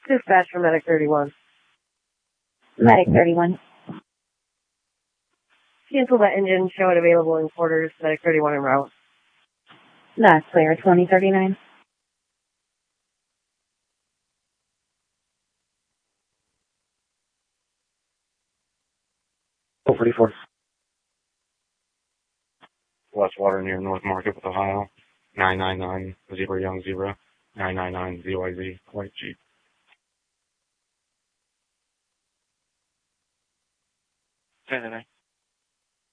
Dispatch for Medic 31. Medic 31. Cancel that engine. Show it available in quarters. Medic 31 en route. That's clear. 2039. Oh, 44. Westwater near North Market with Ohio. 999 0 Young 0. 999 ZYZ. White Jeep. 10